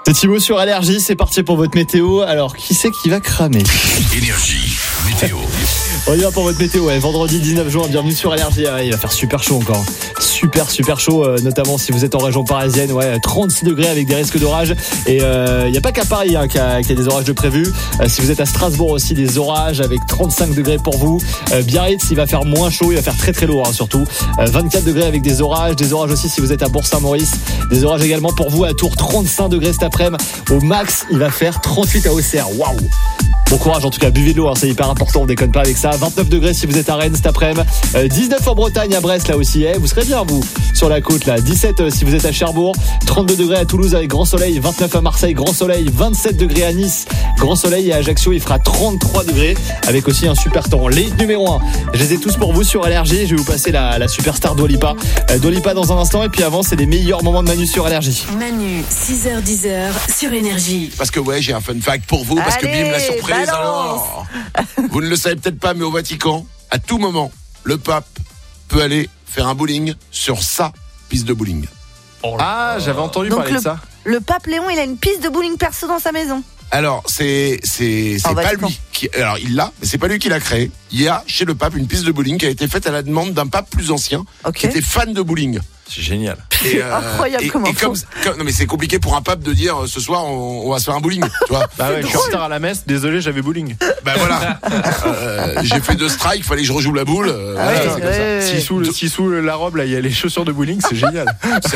C'est Thibaut sur Allergie, c'est parti pour votre météo. Alors, qui c'est qui va cramer ? Énergie, météo. On y va pour votre météo, ouais. Vendredi 19 juin, bienvenue sur Allergie. Il va faire super chaud encore. Super chaud, notamment si vous êtes en région parisienne. Ouais, 36 degrés avec des risques d'orage. Et il n'y a pas qu'à Paris qui a des orages de prévus. Si vous êtes à Strasbourg aussi, des orages avec 35 degrés pour vous. Biarritz, il va faire moins chaud, il va faire très lourd surtout. 24 degrés avec des orages aussi si vous êtes à Bourg-Saint-Maurice. Des orages également pour vous à Tours, 35 degrés cet après-midi. Au max, il va faire 38 à Auxerre. Waouh! Bon courage, en tout cas, buvez de l'eau, c'est hyper important, on déconne pas avec ça. 29 degrés si vous êtes à Rennes cet après-midi. 19 en Bretagne, à Brest, là aussi. Vous serez bien, vous, sur la côte, là. 17 si vous êtes à Cherbourg. 32 degrés à Toulouse avec grand soleil. 29 à Marseille, grand soleil. 27 degrés à Nice, grand soleil. Et à Ajaccio, il fera 33 degrés avec aussi un super temps. Les numéro 1, je les ai tous pour vous sur Allergie. Je vais vous passer la superstar Dua Lipa. Dua Lipa dans un instant. Et puis avant, c'est les meilleurs moments de Manu sur Allergie. Manu, 6h-10h sur Énergie. Parce que j'ai un fun fact pour vous. Parce que bim, la surprise. Alors, vous ne le savez peut-être pas, mais au Vatican, à tout moment, le pape peut aller faire un bowling sur sa piste de bowling. J'avais entendu parler de ça. Le pape Léon, il a une piste de bowling perso dans sa maison. Alors, c'est pas Vatican. lui qui, alors il l'a, mais c'est pas lui qui l'a créé. Il y a chez le pape une piste de bowling qui a été faite à la demande d'un pape plus ancien, qui était fan de bowling. C'est génial. Incroyable comment non mais c'est compliqué pour un pape de dire ce soir on va se faire un bowling, tu vois. Je suis en retard à la messe, désolé, j'avais bowling. Voilà. J'ai fait 2 strikes, fallait que je rejoue la boule. C'est comme ça. Si sous la robe là, il y a les chaussures de bowling, c'est génial.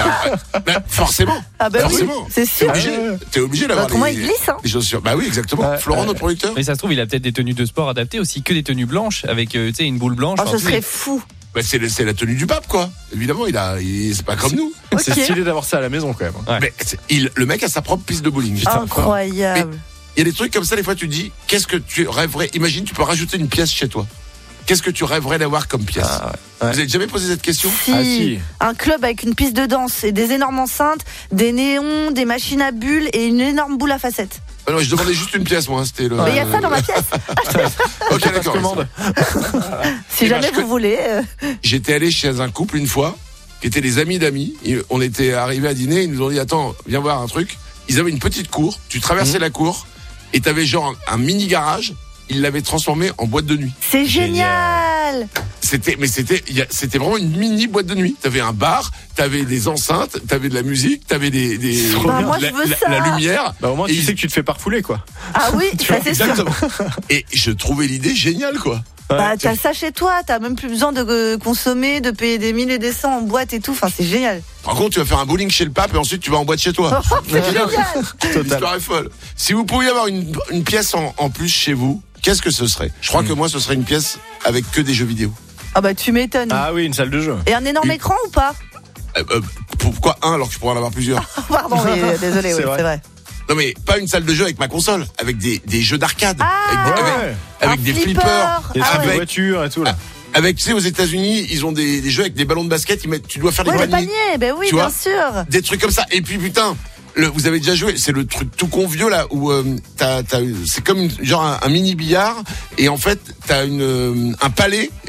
Forcément. Forcément. C'est sûr. T'es obligé d'avoir comment il glisse, des chaussures. Oui, exactement. Florent, notre producteur. Mais ça se trouve, il a peut-être des tenues de sport adaptées aussi, que des tenues blanches avec une boule blanche. Ce serait fou. C'est la tenue du pape, quoi. Évidemment, c'est pas comme nous. C'est stylé d'avoir ça à la maison, quand même. Ouais. Mais le mec a sa propre piste de bowling. Incroyable. Il y a des trucs comme ça, des fois, tu te dis, qu'est-ce que tu rêverais? Imagine, tu peux rajouter une pièce chez toi. Qu'est-ce que tu rêverais d'avoir comme pièce? Vous avez jamais posé cette question? Si. Un club avec une piste de danse et des énormes enceintes, des néons, des machines à bulles et une énorme boule à facettes. Non, je demandais juste une pièce, moi. C'était le. Mais il y a ça dans ma pièce. Ok, d'accord. Si jamais vous voulez. J'étais allé chez un couple une fois, qui étaient des amis d'amis. On était arrivés à dîner, ils nous ont dit attends, viens voir un truc. Ils avaient une petite cour, tu traversais la cour, et t'avais genre un mini garage. Ils l'avaient transformé en boîte de nuit. C'est génial. C'était vraiment une mini boîte de nuit. T'avais un bar, t'avais des enceintes, t'avais de la musique, t'avais moi, je veux ça. la lumière. Au moins, tu sais que tu te fais pas refouler, quoi. Ah oui, c'est sûr. Exactement. Et je trouvais l'idée géniale, quoi. T'as ça chez toi, t'as même plus besoin de consommer, de payer des 1000 et des 100 en boîte et tout. Enfin, c'est génial. Par contre, tu vas faire un bowling chez le pape et ensuite tu vas en boîte chez toi. C'est génial. L'histoire est folle. Si vous pouviez avoir une pièce en plus chez vous, qu'est-ce que ce serait? Je crois que moi, ce serait une pièce avec que des jeux vidéo. Tu m'étonnes. Ah oui, une salle de jeu. Et un énorme écran ou pas? Pourquoi un alors que je pourrais en avoir plusieurs? Pardon, désolé, c'est vrai. Non mais pas une salle de jeu avec ma console, avec des jeux d'arcade, avec des flipper. flippers, Des voitures et tout là. Avec, tu sais, aux États-Unis, ils ont des jeux avec des ballons de basket, tu dois faire des paniers. Oui, tu bien vois, sûr. des trucs comme ça. Et puis putain, vous avez déjà joué, c'est le truc tout con vieux là où c'est comme genre un mini billard et en fait t'as un palais.